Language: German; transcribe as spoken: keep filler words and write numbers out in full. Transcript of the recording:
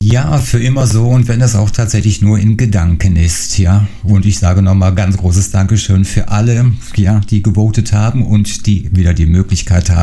Ja, für immer so und wenn das auch tatsächlich nur in Gedanken ist, ja. Und ich sage nochmal ganz großes Dankeschön für alle, ja, die gewotet haben und die wieder die Möglichkeit haben,